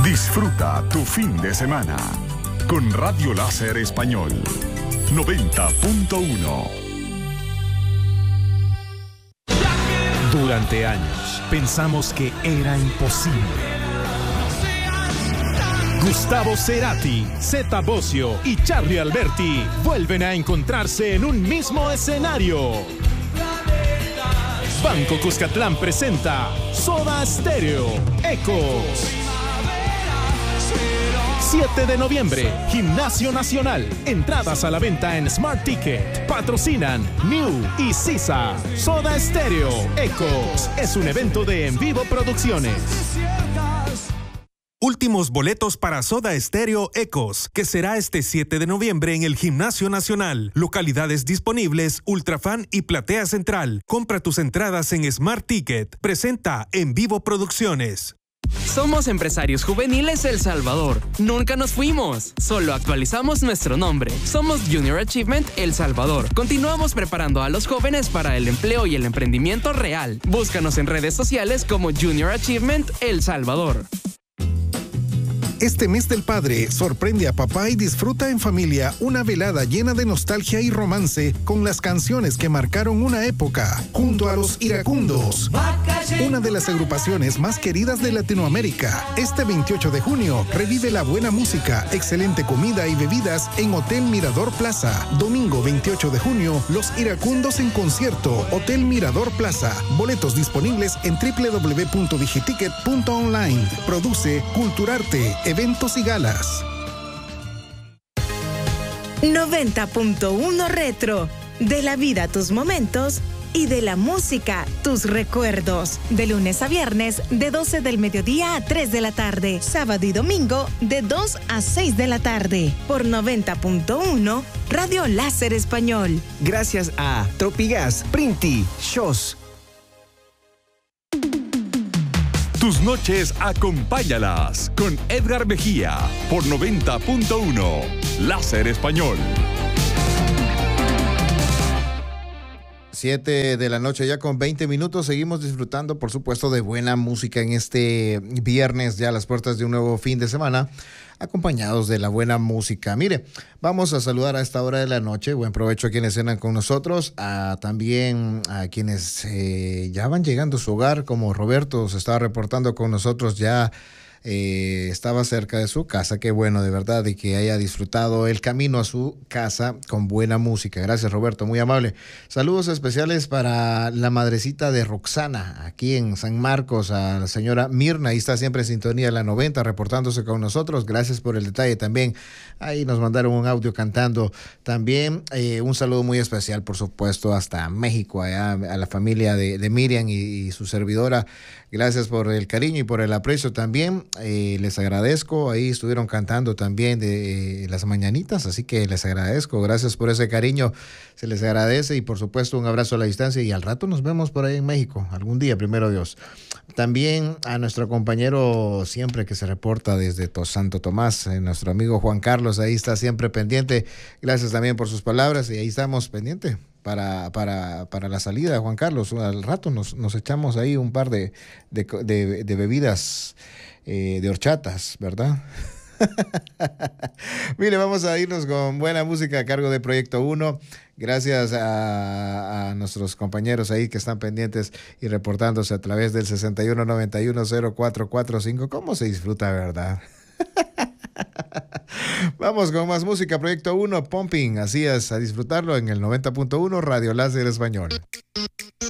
Disfruta tu fin de semana con Radio Láser Español 90.1. Durante años pensamos que era imposible. Gustavo Cerati, Zeta Bosio y Charly Alberti vuelven a encontrarse en un mismo escenario. Banco Cuscatlán presenta Soda Stereo, Ecos. 7 de noviembre, Gimnasio Nacional. Entradas a la venta en Smart Ticket. Patrocinan New y Sisa. Soda Stereo, Ecos. Es un evento de En Vivo Producciones. Últimos boletos para Soda Stereo Ecos, que será este 7 de noviembre en el Gimnasio Nacional. Localidades disponibles, Ultrafan y Platea Central. Compra tus entradas en Smart Ticket. Presenta En Vivo Producciones. Somos Empresarios Juveniles El Salvador. Nunca nos fuimos, solo actualizamos nuestro nombre. Somos Junior Achievement El Salvador. Continuamos preparando a los jóvenes para el empleo y el emprendimiento real. Búscanos en redes sociales como Junior Achievement El Salvador. Este mes del padre, sorprende a papá y disfruta en familia una velada llena de nostalgia y romance con las canciones que marcaron una época, junto a los Iracundos, una de las agrupaciones más queridas de Latinoamérica. Este 28 de junio, revive la buena música, excelente comida y bebidas en Hotel Mirador Plaza. Domingo 28 de junio, los Iracundos en concierto, Hotel Mirador Plaza. Boletos disponibles en www.digiticket.online. Produce Culturarte, eventos y galas. 90.1 Retro. De la vida tus momentos y de la música tus recuerdos. De lunes a viernes, de 12 del mediodía a 3 de la tarde. Sábado y domingo, de 2 a 6 de la tarde. Por 90.1 Radio Láser Español. Gracias a Tropigas, Printi, Shows. Tus noches acompáñalas con Edgar Mejía por 90.1 Láser Español. 7 de la noche ya con 20 minutos. Seguimos disfrutando, por supuesto, de buena música en este viernes, ya a las puertas de un nuevo fin de semana, acompañados de la buena música. Mire, vamos a saludar a esta hora de la noche. Buen provecho a quienes cenan con nosotros, también a quienes ya van llegando a su hogar, como Roberto se estaba reportando con nosotros ya. Estaba cerca de su casa, qué bueno de verdad, y que haya disfrutado el camino a su casa con buena música. Gracias, Roberto, muy amable. Saludos especiales para la madrecita de Roxana, aquí en San Marcos, a la señora Mirna, ahí está siempre en sintonía de la 90, reportándose con nosotros. Gracias por el detalle también. Ahí nos mandaron un audio cantando también. Un saludo muy especial, por supuesto, hasta México, allá a la familia de Miriam y su servidora. Gracias por el cariño y por el aprecio también. Les agradezco. Ahí estuvieron cantando también de las mañanitas, así que les agradezco. Gracias por ese cariño. Se les agradece y por supuesto un abrazo a la distancia y al rato nos vemos por ahí en México, algún día, primero Dios. También a nuestro compañero siempre que se reporta desde Santo Tomás, nuestro amigo Juan Carlos, ahí está siempre pendiente. Gracias también por sus palabras y ahí estamos pendientes. Para la salida, Juan Carlos, al rato nos echamos ahí un par de bebidas de horchatas, ¿verdad? Mire, vamos a irnos con buena música a cargo de Proyecto 1. Gracias a nuestros compañeros ahí que están pendientes y reportándose a través del 6191-0445. ¿Cómo se disfruta, verdad? Vamos con más música, Proyecto 1, Pumping, así es, a disfrutarlo en el 90.1 Radio Láser Español.